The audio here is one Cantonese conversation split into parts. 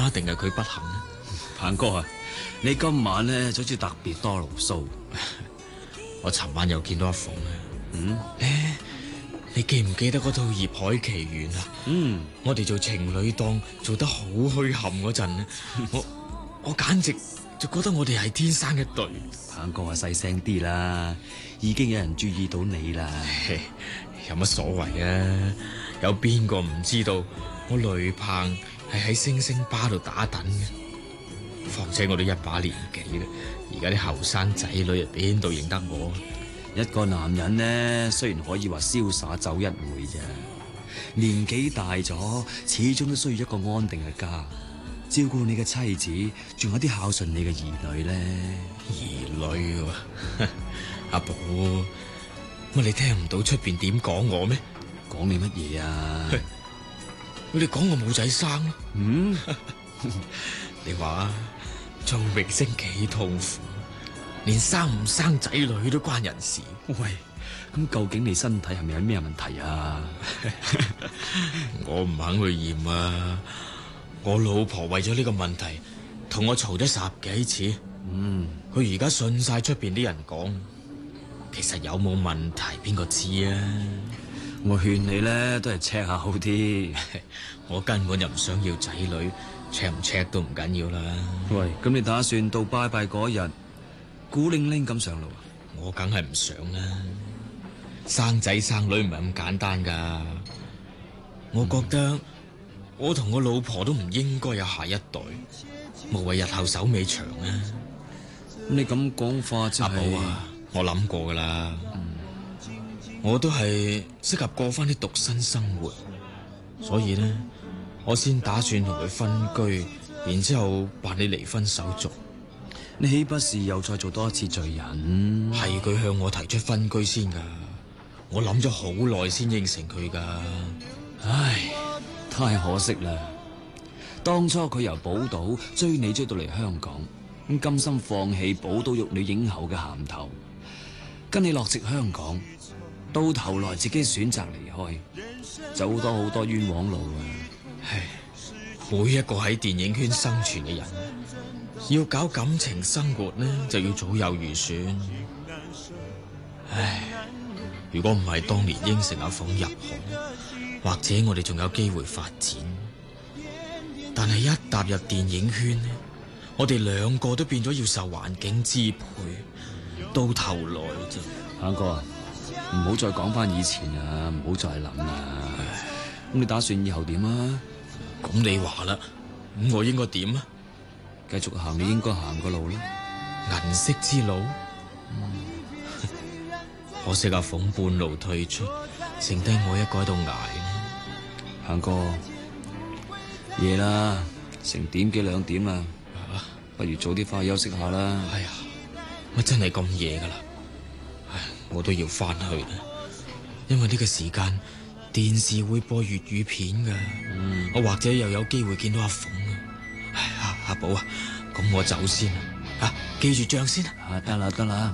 啊，定係佢不幸呢？ 鵬哥啊，你今晚咧就好似特別多牢騷。 我尋晚又見到阿鳳你記唔記得嗰套《葉海奇緣》啊？我哋做情侶檔做得好虛冚嗰陣呢，我簡直就覺得我哋係天生一對。 鵬哥啊，細聲啲啦，已經有人注意到你啦。 有乜所謂啊？有邊個唔知道我雷鵬係喺星星吧度打躉嘅？況且我都一把年紀啦，而家啲後生仔女入邊度認得我？ 一個男人呢，雖然可以話瀟灑走一回啫，年紀大咗，始終都需要一個安定嘅家，照顧你嘅妻子，仲有啲孝順你嘅兒女呢。 兒女阿寶，乜你聽唔到出邊點講我咩？ 講你乜嘢啊？ 佢哋講我冇仔生咯。你話做明星幾痛苦，連生唔生仔女都關人事。 喂，咁究竟你身體係咪有咩問題啊？ 我唔肯去驗啊！我老婆為咗呢個問題同我嘈咗10幾次。佢而家信晒出邊啲人講，其實有冇問題邊個知啊？ 我勸你咧都係 check 下好啲。 我根本就唔想要仔女，check 唔 check 都唔緊要啦。 喂，咁你打算到拜拜嗰日孤零零咁上路啊？ 我梗係唔想啦，生仔生女唔係咁簡單噶。我覺得我同我老婆都唔應該有下一代，無謂日後手尾長啊。 你咁講法即係阿寶啊，我諗過噶啦，我都係適合過翻啲獨身生活，所以呢，我先打算同佢分居，然之後辦理離婚手續。 你豈不是又再做多一次罪人？ 係佢向我提出分居先噶，我諗咗好耐先應承佢噶。 唉，太可惜啦！當初佢由寶島追你追到嚟香港，咁甘心放棄寶島玉女影后嘅銜頭，跟你落籍香港，到頭來自己選擇離開，走好多冤枉路啊！ 唉，每一個喺電影圈生存嘅人，要搞感情生活呢，就要早有預算。唉，如果唔係當年應承阿鳳入行，或者我哋仲有機會發展。但係一踏入電影圈呢，我哋兩個都變咗要受環境支配，到頭來就鵬哥，唔好再講翻以前啊，唔好再諗啦。咁你打算以後點啊？ 咁你話啦，咁我應該點啊？ 繼續行你應該行個路啦， 銀色之路。可惜阿鳳半路退出，剩低我一個喺度捱。 鵬哥，夜啦，成點幾2點啦，不如早啲翻去休息下啦。 哎呀，乜真係咁夜噶啦？唉，我都要翻去啦，因為呢個時間電視會播粵語片噶，我或者又有機會見到阿鳳啊。唉，阿寶啊，咁我走先啦，記住賬先啊。 得啦得啦。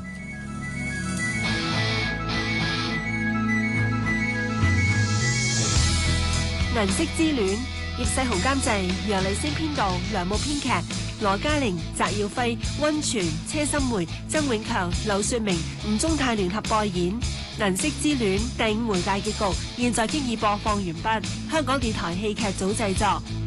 銀色之戀，葉世豪監製，楊麗星編導，梁木編劇，羅嘉玲、翟耀輝、溫泉、車心梅、曾永強、柳雪明、吳宗泰聯合播演。銀色之戀第5回大結局，現在經已播放完畢。香港電台戲劇組製作。